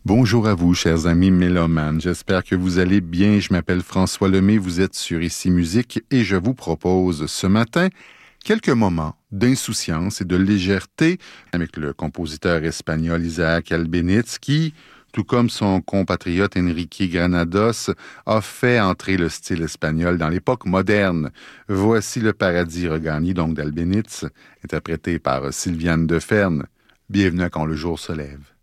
Bonjour à vous, chers amis mélomanes. J'espère que vous allez bien. Je m'appelle François Lemay, vous êtes sur Ici Musique et je vous propose ce matin quelques moments d'insouciance et de légèreté avec le compositeur espagnol Isaac Albéniz qui, tout comme son compatriote Enrique Granados, a fait entrer le style espagnol dans l'époque moderne. Voici le paradis regagné donc d'Albéniz, interprété par Sylviane Deferne. Bienvenue à Quand le jour se lève.